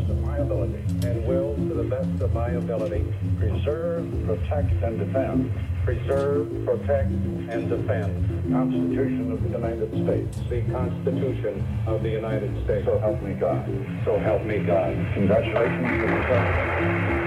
of my ability, and will, to the best of my ability, preserve, protect, and defend. Preserve, protect, and defend the Constitution of the United States. The Constitution of the United States. So help me God. So help me God. Congratulations to the President.